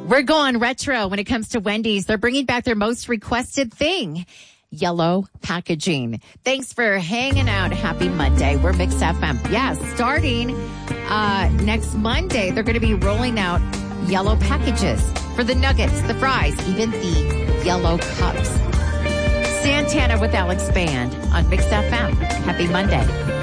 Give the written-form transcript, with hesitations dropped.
We're going retro when it comes to Wendy's. They're bringing back their most requested thing, yellow packaging. Thanks for hanging out. Happy Monday. We're Mix FM. Yes, starting next Monday, they're going to be rolling out yellow packages for the nuggets, the fries, even the yellow cups. Santana with Alex Band on Mix FM. Happy Monday.